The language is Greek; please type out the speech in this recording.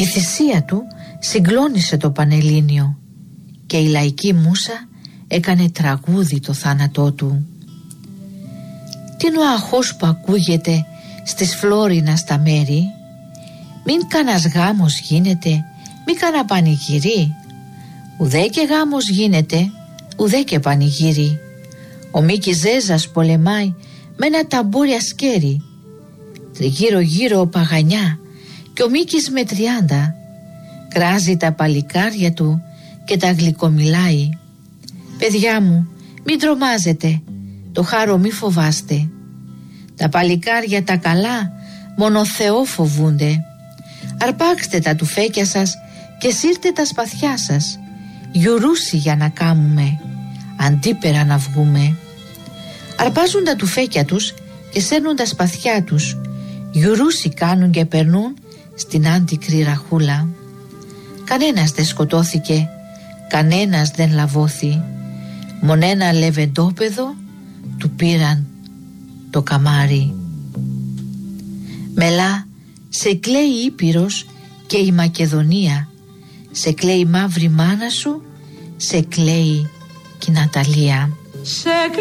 Η θυσία του συγκλώνησε το Πανελλήνιο και η λαϊκή μούσα έκανε τραγούδι το θάνατό του. Τι είναι ο αχός που ακούγεται στις Φλόρινα στα μέρη? Μην κανας γάμος γίνεται, μην κανα πανηγυρί. Ουδέ και γάμος γίνεται, ουδέ και πανηγύρι. Ο Μίκης Ζέζας πολεμάει με ένα ταμπούρι ασκέρι. Τριγύρω γύρω ο Παγανιά και ο Μίκης με 30. Κράζει τα παλικάρια του και τα γλυκομιλάει. Παιδιά μου, μην τρομάζετε, το χάρο μη φοβάστε. Τα παλικάρια τα καλά μόνο Θεό φοβούνται. Αρπάξτε τα τουφέκια σας και σύρτε τα σπαθιά σας. Γιουρούσι για να κάμουμε, αντίπερα να βγούμε. Αρπάζουν τα τουφέκια τους και σέρνουν τα σπαθιά τους. Γιουρούσι κάνουν και περνούν στην άντικρη ραχούλα. Κανένας δεν σκοτώθηκε, κανένας δεν λαβώθη. Μον ένα λεβεντόπεδο του πήραν το καμάρι. Μελά, σε κλαίει η Ήπειρος και η Μακεδονία. Σε κλαίει η μαύρη μάνα σου, σε κλαίει και η Ναταλία.